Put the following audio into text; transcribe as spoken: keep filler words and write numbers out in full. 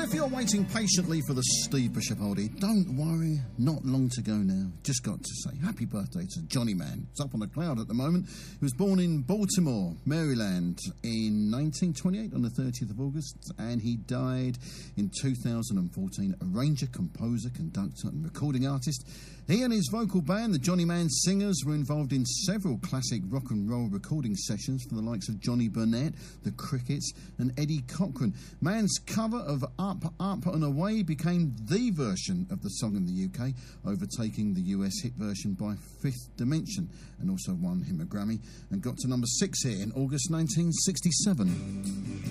if you're waiting patiently for the Steve Bishopaldi, don't worry, not long to go now. Just got to say happy birthday to Johnny Man. He's up on a cloud at the moment. He was born in Baltimore, Maryland in nineteen twenty-eight on the thirtieth of August, and he died in two thousand fourteen. Arranger, composer, conductor and recording artist. He and his vocal band, the Johnny Man Singers, were involved in several classic rock and roll recording sessions for the likes of Johnny Burnett, the Crickets and Eddie Cochran. Man's cover of Up, Up and Away became the version of the song in the U K, overtaking the U S hit version by Fifth Dimension, and also won him a Grammy and got to number six here in August nineteen sixty-seven.